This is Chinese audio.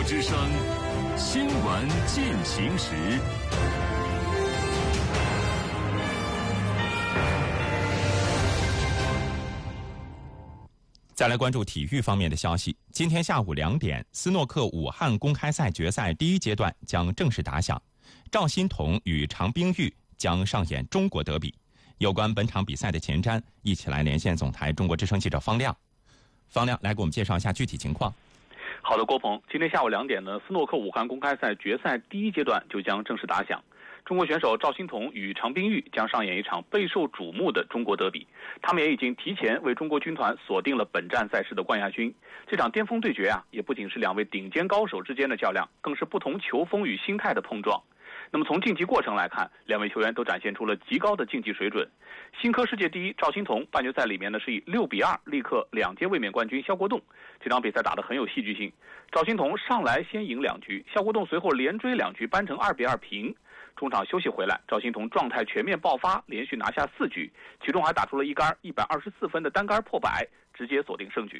之声新闻进行时。 再来关注体育方面的消息。今天下午2点，斯诺克武汉公开赛决赛第1阶段将正式打响，赵心童与常冰玉将上演中国德比。有关本场比赛的前瞻，一起来连线总台中国之声记者方亮。方亮来给我们介绍一下具体情况。 好的，郭鹏，今天下午2点呢，斯诺克武汉公开赛决赛第1阶段就将正式打响。中国选手赵心童与常冰玉将上演一场备受瞩目的中国德比，他们也已经提前为中国军团锁定了本站赛事的冠亚军。这场巅峰对决也不仅是2位顶尖高手之间的较量，更是不同球风与心态的碰撞。那么从竞技过程来看，2位球员都展现出了极高的竞技水准。新科世界第一赵心童半决赛里面呢是以6-2力克2届卫冕冠军肖国栋，这场比赛打得很有戏剧性。赵心童上来先赢2局，肖国栋随后连追2局扳成2-2平。中场休息回来，赵心童状态全面爆发，连续拿下4局，其中还打出了一杆124分的单杆破百，直接锁定胜局。